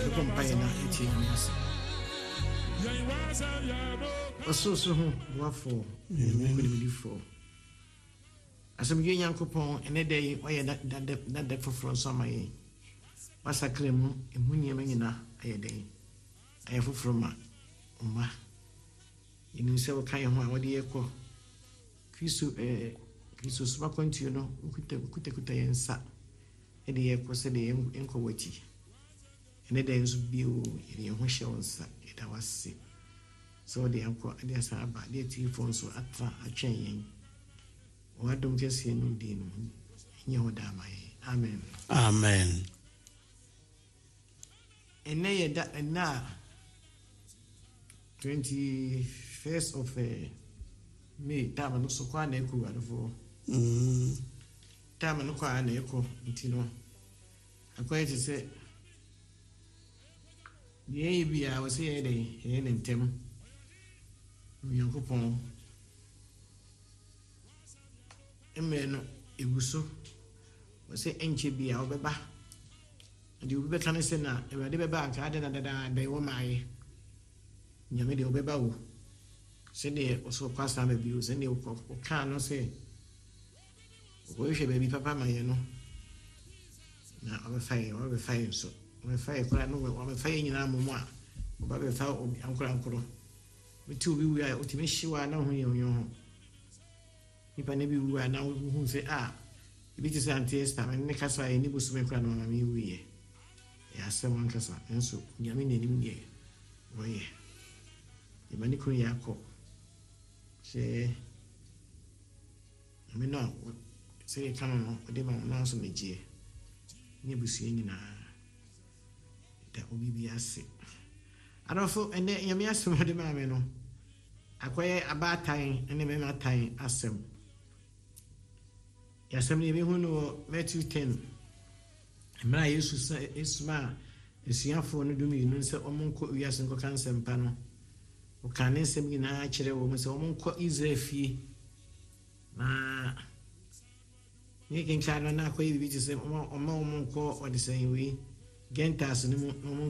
Company yes. Also, what for? For. As I'm getting young coupon, and a day, why that for from summer. What's a claim in Munimina a day? I have from my. You know, so kind of what the echo. Christus spoken to you know, could and sat. And the echo said the incoati. And the days be in your wishes, it was sick. So the uncle, there's about the telephones were at a chain. What don't you see no din in your damai? Amen. Amen. And nay, that and now 21st of May, time and so quite echo for time and quite an echo, Tino. I'm going to say, the AB I was here, and Tim, young coupon. Emeno ebuso we say enche bia obeba ade obi beka ne se na ewade beba aka ade na dada dai wo mai nyame de obeba wo se de oso kwasa ma bi o se ne o ka no se o hwe baby papa ma ye no na o be fai so o fai kura no o be fai nyina mo a o ba be fa o ankoro we ti obi wi a o ti me hyiwa na ho ye ho nipa ne bi wu ana hu se ibi ti say anti-esta me kasa e ni bosu me kra no ma me wiye ya se wan kasa enso nyame ne nim ye oye e mani ko yakọ se me no se e kanu no de ma na so meje ni busu nyina da obi bi ase adofo ene nyame asem de ma me no akoye abatan ene me matan asem Yasami Huno Matthew 10. Mra Jesus Isma Esiafo no dumi no se omonko wiase nko kansem pa no. O kanen sem gina kire wo mo se omonko Israel fie. Na ni ken kano na ko yibi ti se omonko o de sen wi gentas no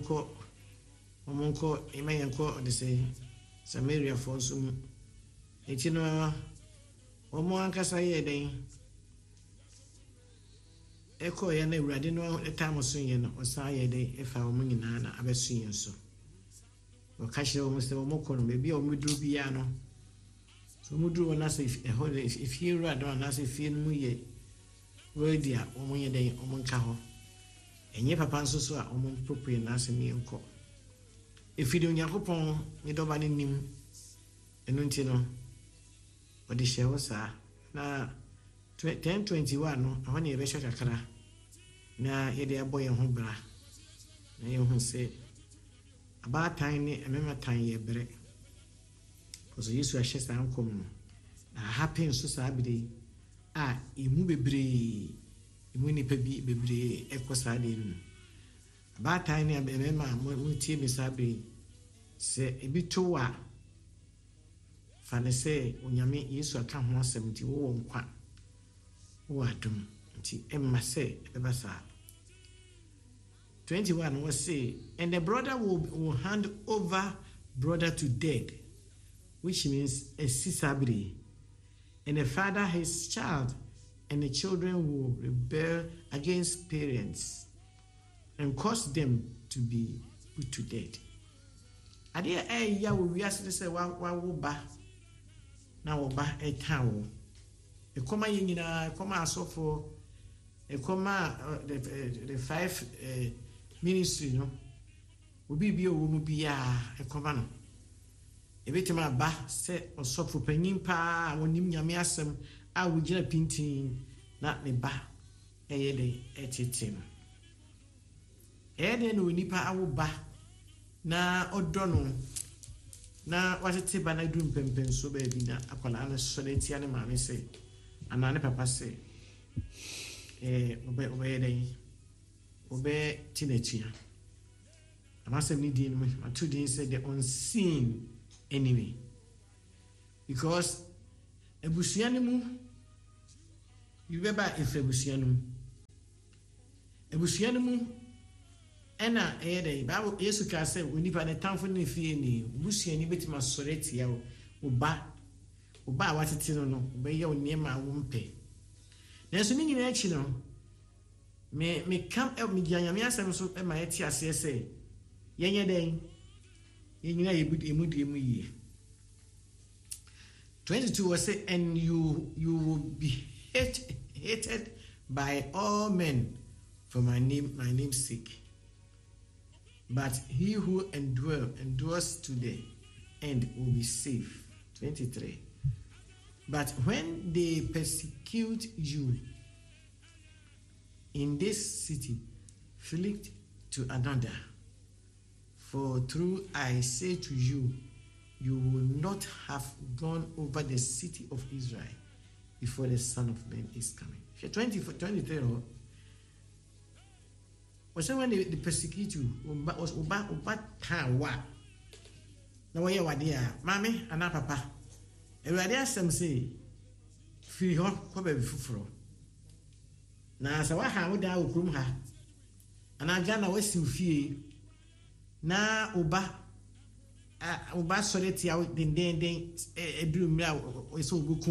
omonko imayenko o de sen Samaria for so eti no omo ankasa ye den Eko ya na urade no etamo sunye no osa ye de efa omo nyina na abesunye so o ka hire omo se omo kono be bia omo duru bia no so omo duru na se if you urade na se fie no ye wedia omo ye de omo nka ho enye papa nso so a omo propre na se mi enko efide Onyankopon ni doba ni nim enu nti no o de hye wo sa na 1021 no ahone ye be hye kakra na ye de aboye ho bra na ye hu se abatan ni emematan ye bre ozo Yesu ahye sa ankom no na happen so sa abide imu bebre imu ni pebi bebre ekosa de no abatan ni emema mo tie mi sa be se ebito a fa ne se onyame Yesu aka ho asem ti wo nkwa wo adum nti emma se ebasa 21 was say, and the brother will hand over brother to death, which means a sisabri, and the father his child, and the children will rebel against parents and cause them to be put to death. Adia ya we ask say wa wo ba na wo ba e kan wo e koma yina e koma asofo e koma the five ministry no obi bi owo mu bia e koma no e betima ba se osofo panyin pa wonim nyame asem a wo gina pintin na ne ba e ye de etitim e de no nipa awo ba na odono na watete ba na dum pempen so ba bi na akwala na so na tia ne maame se anane papa se obe dey obe tinetia amasem ni din me atu din say the unseen enemy, because ebusuane mu you beba if ebusuane mu ena dey Bible Yesu ka say onipa ne tamfo ne fie ni busuani betima sore tia oba watete no be ye oniema wo mpe na so ni nyina achi no me kam me gyanyame asem so e ma yeti ase say yenye den yenyina emu yi 22 was say and you will be hated by all men for my name's sake. But he who endures to the end will be saved. 23. But when they persecute you in this city, flee to another. For true I say to you, you will not have gone over the city of Israel before the Son of Man is coming. 23. Was when they persecute you, was uba tawa. Now why you dear, mammy and papa. And where there some say, free home, come baby fufro. Now, so I have that room her. And I got away to fee. Now, uba soleti out den a dream now is so good.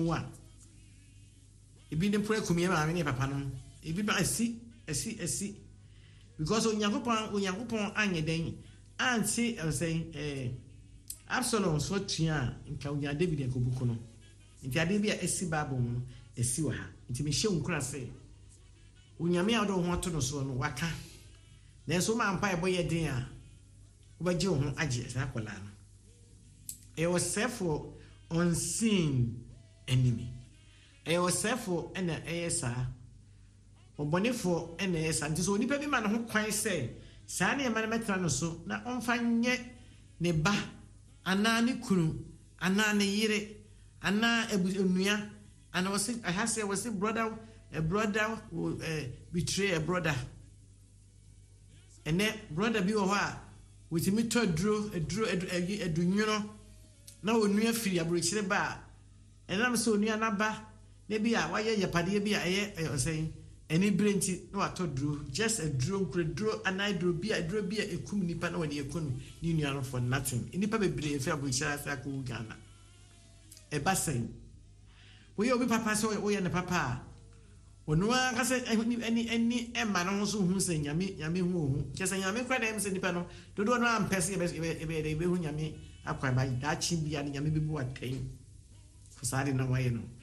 It be the prayer come here, papa. It be by see. Because when Yakupon Anya den, and say, I was saying, Absalom so tia in Kauya David and Kobukono. Into a debia a sea babble, a sewer, into Michelle Crassy. When Yamia don't want to know so on Waka. There's so man pie boy a dear. But Joe Ajes Aqualan. It was set for unseen enemy. It was set for an ASR. Bonifo NS and so nipa bi man ho kwan say saa ne man metra no so na onfa nye ne ba ana ne kunu ana ne yire ana enua and I was a brother will betray a brother and then brother bi wo ho a with me to adunwuno na onua firi abrochire ba and am so onua na ba ne bi a waye yapade bi a eye saying any brainty no atodro just a drone credro and I drew be a ekum nipa na woni ekunu ni nuano for nothing nipa bebre efi abochira afa ko Ghana e basen we obi papa so we ne papa onu aka se any e ma no so hu se nyame hu ohu kese nyame kwa dem se nipa no dodo no am pese e be hu nyame akwa ba da chi bia nyame bebu aten fusade na waye no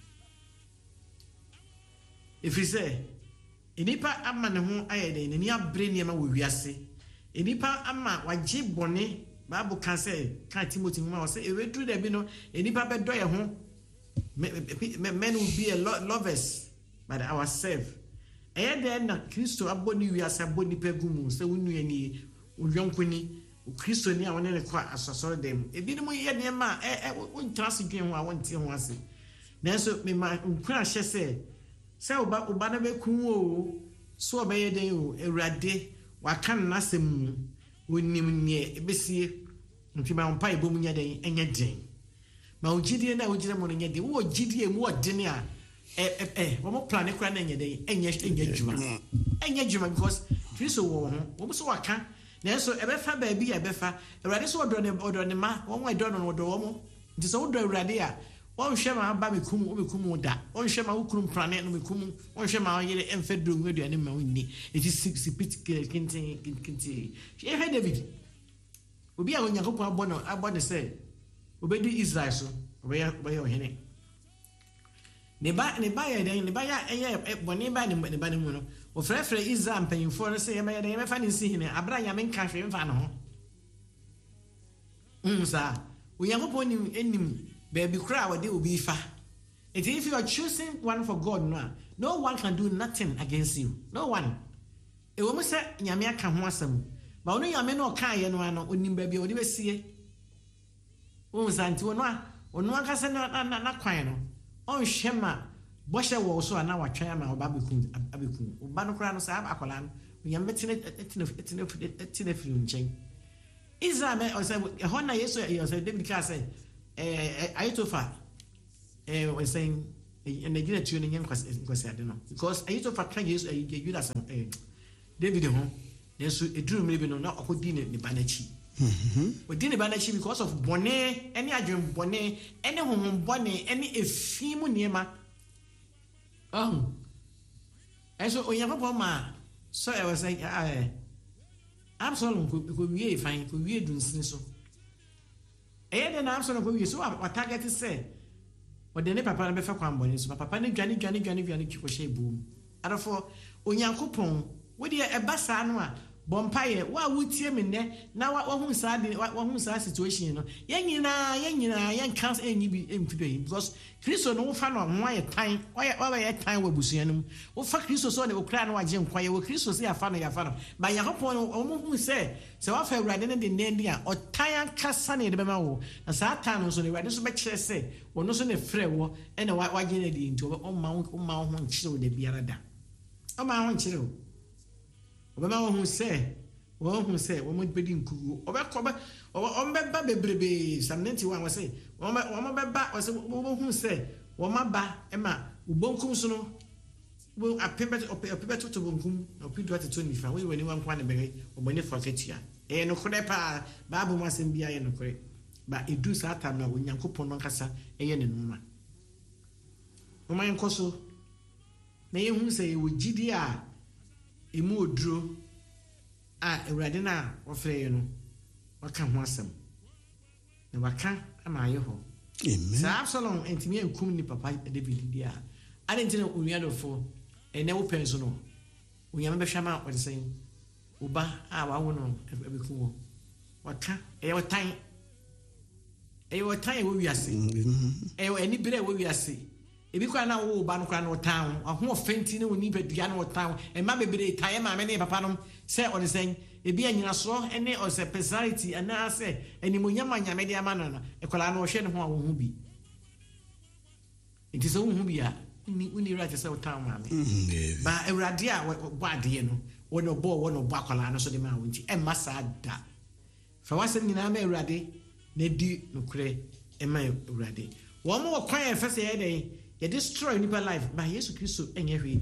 if you say enipa ama ne ho ayede ne ni abre ne ma wo wiase enipa ama wagye bone Bible kan say kan Timothy ma say e we do da bi no enipa be do ye ho men will be a lovers but ourselves then na Kristo aboni wiase aboni pegumu say wonu ani odwonkoni Kristo ni a woni ne kwa asosoro dem e bi no ye ne ma won trust dwen ho a won tie ho ase na so me ma nkura hye say uba na be kun o so obeye den o Ewurade waka na asem onim ne ebesie ntima mpa ebom nya den enya den ma ogidie na ogire mo nya den wo ogidie mu odene a wo mo plan kra na nya den enya djuma because Kristo wo ho so waka na so ebefa ba bi ebefa Ewurade so odo ne ma wo mo edo no odo wo mo nti so odo Ewurade a on shema ba me kumu da on shema ukrum planet no me kumu on shema yele enfedro ngadu ma wonni it is 6 pit kinti e he David obi a Onyankopon abono say obedi Israel so obeya ohene ne ba ya den ne ba ya bone ba ne ba ne mu no o frefre Israel mpanyimfo no say ye ya den ye mefa ne si hene abra ya menka hwe mfa no ho sa Onyankopon ni enim baby cry what they will be fa. If you are choosing one for God, no one can do nothing against you. No one. A woman said, Yamia can want some. But only Yamen or Kaya no one baby or never see it. Oh, Santo, no one can say not crying. Oh, Shema, Bosha was so an hour chairman or Babicum, Banocrano Sab Aqualan, we are meeting it in a film chain. Israel or say, a Honda, yes, David Cassay. Aitofa was saying and they get tuning in because I don't know because Aitofa can use a Judas David home Nenso eduru mmere bi no na okodi ne banachi. Odi ne banachi because of bone, any adwen bone, any honhom bone, any efimu niema. And so Oyakopon ma so I was like Absalom could be fine, could be doing so. And Absalom could be so what target is say. But then papa and befa kwambon so papa ne dwane kikoshe boom. Therefore Oyakopon we dey ebasa no a bompaye wa wutie me ne na wa hu saa situation no yen nyina cancel enyi bi emfido because Kristo no fa no ho aye tan wa ye tan wa busua no wo fa Kristo so ne okra no agye nkwaye wo Kristo se ya fa no ba Yakopon o hu se wa fa Awurade ne de nne a otan kasa ne de bema wo na saa tan no so ne Awurade so be kire se wo no so ne frɛ wo ene wa gye ne di nti o ma ho nkire wo de biara da o ma ho nkire wo Obama who say, one who say, one would be in Kugu, Obeba bebrebe, some 91 was say, Wama back was a woman who say, Wama ba, Emma, Ubonkum sono, will a paper to Bunkum, or put what to 25, when anyone want to be, or when you forget ya. No crepa, Babu mustn't be no crepe, but it do Satan when Yankupon Mancasa, a yen in woman. Woman Coso, may you say, with GDR. Emu oduro Awurade na ofre no waka ho asem na waka ama aye ho amen sa Absalom entimi enkum ni papa David dia adentina onuadofo ene wo penso no onyame behwama o de sen uba wa wo no ebeku wo waka wotan wo wiase eni bere wo wiase ebi kwa na wo ba no kwa no town aho ofenti ne woni badua no town e ma bebere taye ma me ne papa no se on sen ebi anyina so ene o se personality ana se eni monyama nyame de ama no e kwala no hwe ne ho a wo hu bi it is wo hu bi a uni right se o town ma me ba Awurade a wo ade no wo no bo akwala no so de ma wo nti e ma sa da fa wasem nyina ma Awurade na di nokure e ma Awurade wo mo kwan e fese ye den you destroy nipa life by Jesus Christ enyewe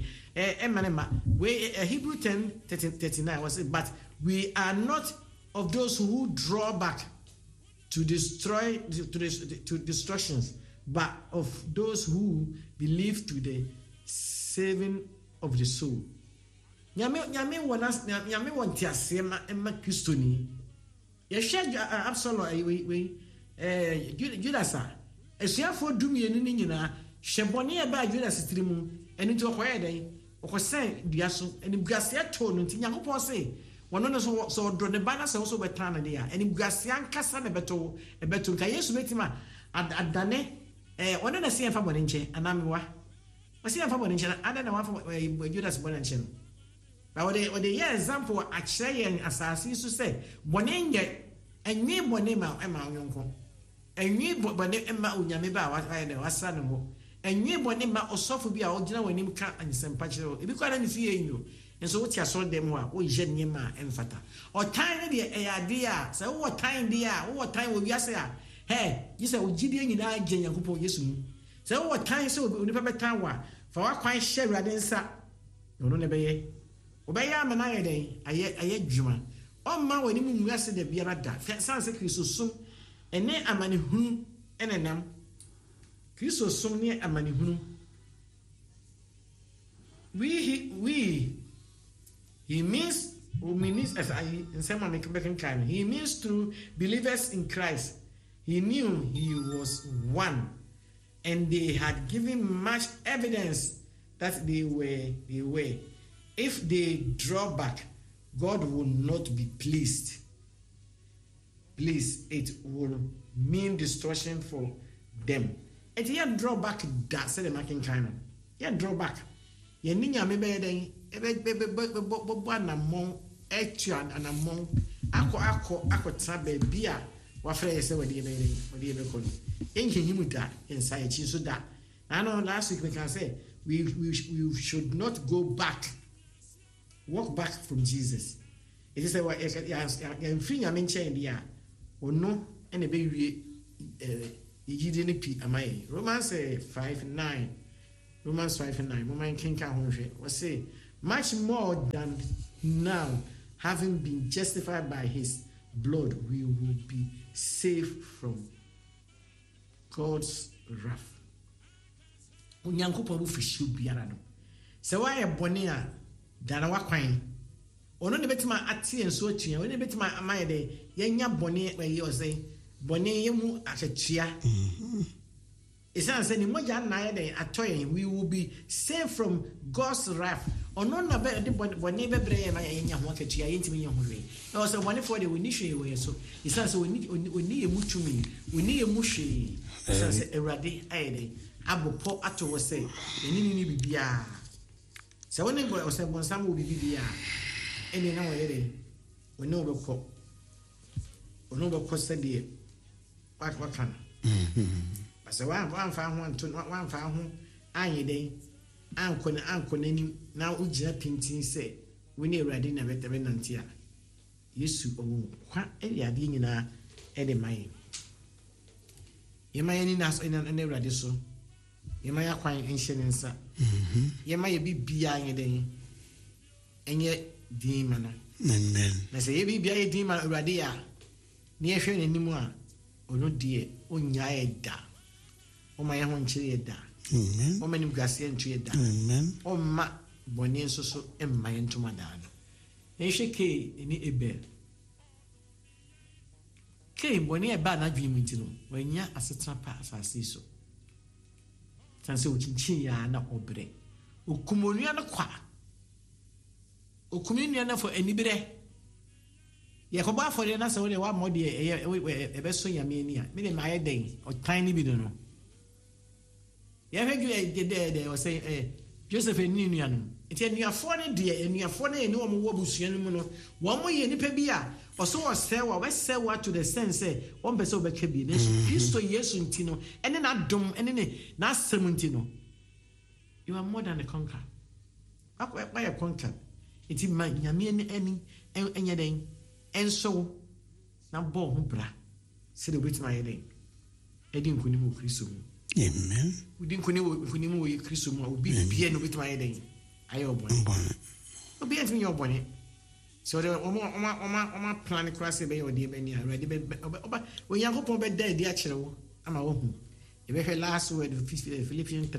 we Hebrew 10:39 was it, but we are not of those who draw back to destroy to destructions, but of those who believe to the saving of the soul. Nyame won tiasema emma Christoni ye share Absalom we Judas esuafo dumienu ni nyina Sheboni eba Judas tirimu eni to koye den okosen dua so eni guase to no nti Yakopon se wono no so do ne bana se so betan na dia eni guase ankasa ne beto nka Yesu betima adane wono na se enfa bone nche anamewa wasi enfa bone nche adana wa Judas bone nche no ba wode ye example a kire yen asasi so se bone nge enwi bone ma onwonko enwi bone ma onyame ba wa sa ne mo enwe bone ma osofo bi a ogina wanim ka ansempa kire ebi kwa na ne fie enyo enso wotia so dem ho a wo je nyema emfata otan ne de eyade a se wo tan de a wo tan wo wiase a yise ogidie nyina agye Yakopon Yesu mu se wo tan se oni pa betan wa fa wa kwan hye Awurade nsa no ne beye obeye amana ye den aye dwuma o ma wani mu wiase de biara da sanse Kristo sum ene amane hunu enenam Kristo som ne amane hunu he means as I in some American kind he means through believers in Christ. He knew he was one and they had given much evidence that they were. If they draw back, God will not be pleased. Please, it will mean destruction for them. And you draw back that said the making kind of. You draw back. You need your maybe then na mon etuan and among ako tabe bia wafre say we dey call enke him da inside chi so da. I know last week we can say we should not go back. Walk back from Jesus. It is ya free ya menche dia ono ene be wie yidi ne pi amai Romans 5:9 Romans 5:9 moment kinka ho hwe we say much more than now having been justified by his blood, we will be saved from God's wrath. Onyankopɔn bu fihye biara no. Sɛ wayɛ bɔne a dana wakwan. Ono ne betima ate enso atua. Ono ne betima amaye de yenya bɔne ayi ɔsɛ bɔne yemu ahyetua. Esan say ni moja na ye den atoyen, we will be saved from God's wrath. Ono na be de bɔne bebre ye na yenya ho akatua yentimi nya ho hwe. E was one for the we ni hwe we so. Esan say oni emu tumi, oni emu hwe. Esan say Awurade ayede abopo ato wo say eni ni bibia. Se woni go say bonsam wo bibia. Eni na wo ye de. Oni obekɔ. Oni obekɔ se de wakana. Asa wan fa ho anto wan fa ho anye den anko nanim na ugina pintin se we ne Awurade na betebe nante a Yesu owo kwa ade nyina ede man yema ni nas ene Awurade so yema ya kwan enhye ne nsa yema ye bibia anye den enye din mana amen na se ye bibia ye din mana Awurade ya ne ehwe nanim a ono die onya eda Oma ya hon chiri da. Amen. Oma nim gase entwe da. Amen. Oma boni nsoso emma yentuma da no. Ehwe ke ni Abel. Ke boni e ba na dwi mu ntino. Wanya asetena pa asase so. Tanse okinchin ya na obre. Okumonu na kwa. Okumenu na for anibere. Ye ko ba for na se wo de wa mode e be so yame ani a. Me de ma ye den. O tan ni bi no. Ya heard you there was say Joseph and Ninian. It's a near 40 dear and near 40 and no more busiano. 1 more year nipebia or so was say West say what to the sense one person over cabi used to yes untino and then not dumb and then not sementino. You are more than a conqueror. Why a conqueror? It's in my Yamian any and yet and so now born bra said the wit my head. Edding Kunimu Chrisum. Amen. We didn't kunimu we Christum will be piano with my day. I open. Obi ent me your bonnet. So the oma plan across the bay or dear Benny already when you hope on bed dead the actual I'm a woman. If her last word Philippians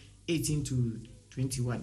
3:18-21.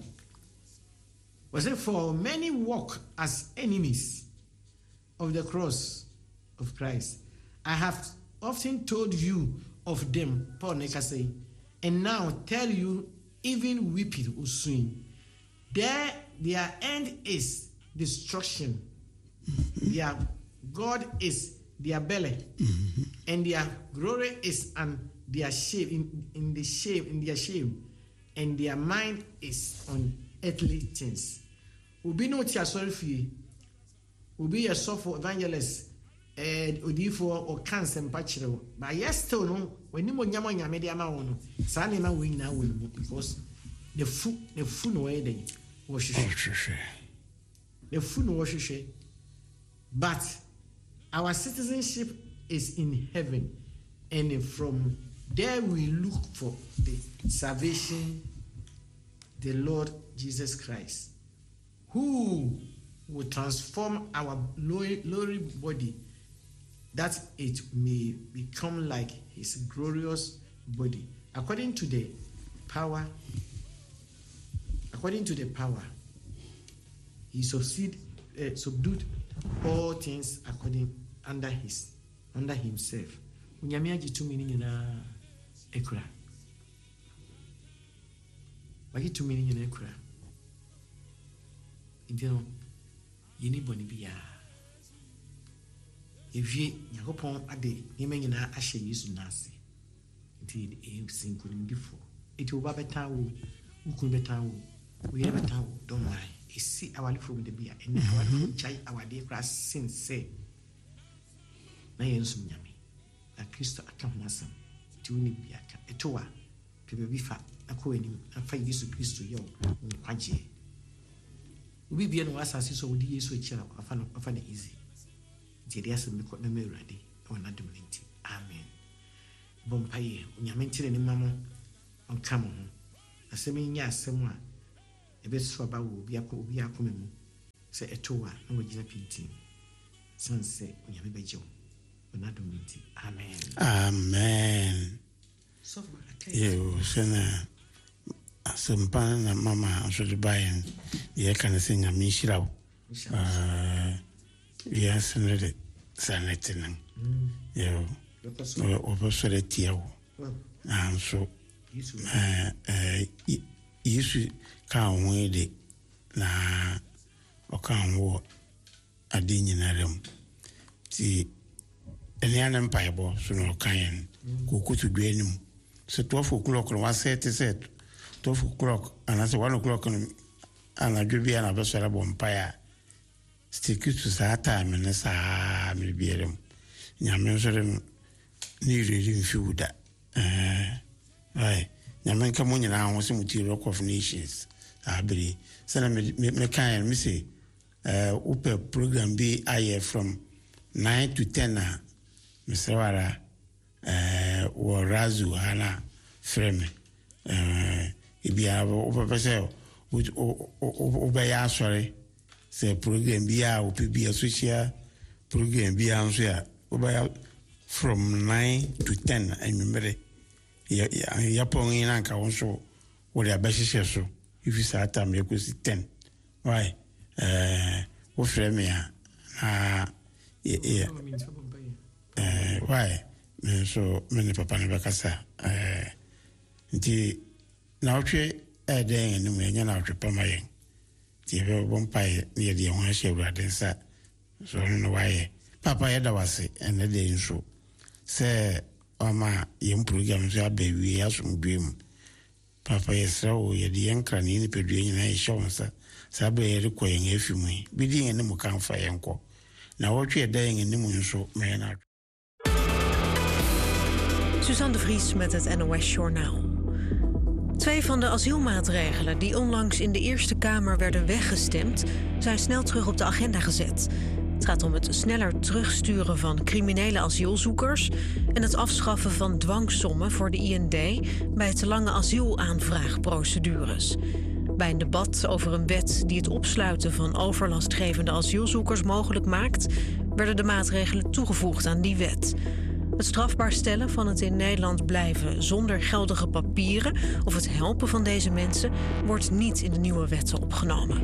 Was it for many walk as enemies of the cross of Christ? I have often told you of them, Paul Neka say, and now tell you, even weeping will swing. Their end is destruction. Their God is their belly, and their glory is their shame in their shame, and their mind is on earthly things. Ubi no tia sorry for you. Ubi a soft evangelist. Odifo or cancer mpachiro but yes still no when you nyamo nyame de ama wono sa ne ma wen na won because the food no way dey wo hwehwe the food no wo hwehwe but our citizenship is in heaven and from there we look for the salvation the Lord Jesus Christ who will transform our lowly body that it may become like his glorious body. According to the power, he subdued all things under himself. Unyame agi tumi ni nyina ekura. Wagi tumi ni nyina ekura. Intino yini boni biya. Ewie Yakopon ade nyema nyina ahye Yesu nase. Nti sinko ni before. Eti oba beta wo, ukun beta wo, we beta wo, don't worry. Esi awale from the bia ene awale from chai awade kra sinse. Na yensu nyame. Na Kristo aka ho asam. Ti woni bia ka. Etowa pebe bi fa akọ enim afa Yesu Kristo ye nkwaje. Obi bia no asase so wodi Yesu akira afa na easy. Jerias me ko me Awurade ona dum nti amen bompaye unyame ntire ne mamo onka mo ho asem nya asem a ebe so ba wo obi akọ me mu sɛ ɛto a na wɔgyina pintin san sɛ onyame bɛgye wo ɔnadom nti amen yo sɛna asɛmpa na mama nso de baeɛ yɛka no sɛ nyame nhyira wo wiase no de saa ne te no yo wɔbɛsɔre atia wo nanso yesu ka wo ho de na ɔka ho wɔ ade nyinara mu nti ɛne ane mpaebɔ so na ɔka yɛn kɔkɔto dua anim sɛ 12 o'clock no wasɛte sɛ 12 o'clock anaasɛ 1 o'clock no anadwo bi a na bɛsɔre bɔ mpae a stiki to saa time ne saa merebiara mu nyame nso de no ne yɛrɛri mfi wo da nyame nka mo nyinaa ho sɛ muti Rock of Nations saa bere sɛna mekaeɛ no me sɛ wopɛ program bi ayɛ from 9 to 10 a mesrɛ wara wɔ razu ha na frɛ me ebiara wopɛpɛ sɛ wobɛyɛ asɔre sɛ program bi a wopɛ bi social program bi a nso a wobɛyɛ from 9 to 10 anwummere yɛpɔn yi na nka wo nso wode abɛhyehyɛ so ifi saa tam yɛkɔsi 10 why wofrɛ me a na why me nso me ne papa no bɛkasa nti na wotwe ɛdɛn anim ɛnyɛ na wotwe pama yɛn nti yɛbɛbɔ mpaeɛ ne yɛde yɛn ho ahyɛ Awurade nsa so ɔno no wayɛ papa yɛda wase ɛnɛ de nso sɛ ɔma yɛn program nso aba wie asomdwe mu papa yɛsrɛ wo yɛde yɛn nkra ne nipadua nyinaa yɛhyɛ wo nsa saa berɛ yɛde kɔ yɛn afi mu yi bidi yɛn anim ka mfa yɛn kɔ na wɔtwe ɛda yɛn anim nso ma yɛn adwo. Suzanne de Vries met het NOS-journaal. 2 van de asielmaatregelen die onlangs in de Eerste Kamer werden weggestemd, zijn snel terug op de agenda gezet. Het gaat om het sneller terugsturen van criminele asielzoekers en het afschaffen van dwangsommen voor de IND bij te lange asielaanvraagprocedures. Bij een debat over een wet die het opsluiten van overlastgevende asielzoekers mogelijk maakt, werden de maatregelen toegevoegd aan die wet. Het strafbaar stellen van het in Nederland blijven zonder geldige papieren of het helpen van deze mensen wordt niet in de nieuwe wetten opgenomen.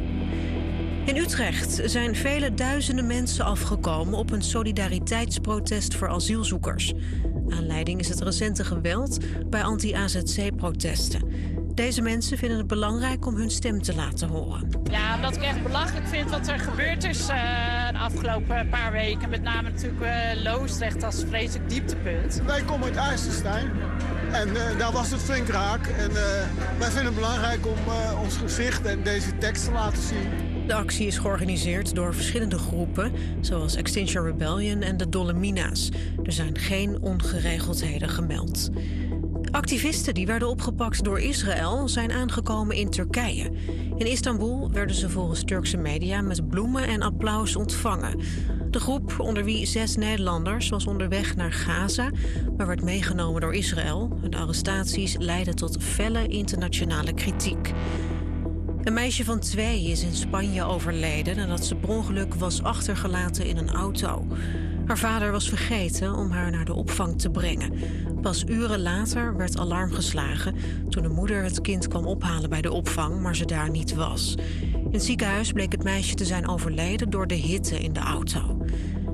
In Utrecht zijn vele duizenden mensen afgekomen op een solidariteitsprotest voor asielzoekers. Aanleiding is het recente geweld bij anti-AZC-protesten. Deze mensen vinden het belangrijk om hun stem te laten horen. Ja, omdat ik echt belachelijk vind wat er gebeurd is de afgelopen paar weken. Met name natuurlijk Loosdrecht als vreselijk dieptepunt. Wij komen uit IJsselstein en daar was het flink raak. En wij vinden het belangrijk om ons gezicht en deze tekst te laten zien. De actie is georganiseerd door verschillende groepen, zoals Extinction Rebellion en de Dolomina's. Er zijn geen ongeregeldheden gemeld. Activisten die werden opgepakt door Israël zijn aangekomen in Turkije. In Istanbul werden ze volgens Turkse media met bloemen en applaus ontvangen. De groep, onder wie 6 Nederlanders, was onderweg naar Gaza, maar werd meegenomen door Israël. De arrestaties leidden tot felle internationale kritiek. Een meisje van 2 is in Spanje overleden nadat ze per ongeluk was achtergelaten in een auto. Haar vader was vergeten om haar naar de opvang te brengen. Pas uren later werd alarm geslagen toen de moeder het kind kwam ophalen bij de opvang, maar ze daar niet was. In het ziekenhuis bleek het meisje te zijn overleden door de hitte in de auto.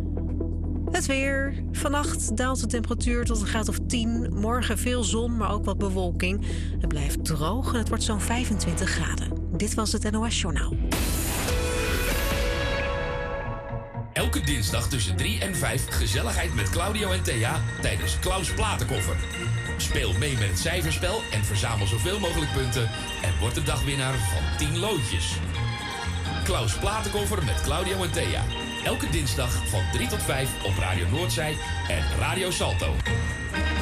Het weer. Vannacht daalt de temperatuur tot een graad of 10. Morgen veel zon, maar ook wat bewolking. Het blijft droog en het wordt zo'n 25 graden. Dit was het NOS-journaal. Elke dinsdag tussen 3 en 5 gezelligheid met Claudio en Thea tijdens Klaus Platenkoffer. Speel mee met het cijferspel en verzamel zoveel mogelijk punten en word de dagwinnaar van 10 loodjes. Klaus Platenkoffer met Claudio en Thea. Elke dinsdag van 3 tot 5 op Radio Noordzij en Radio Salto.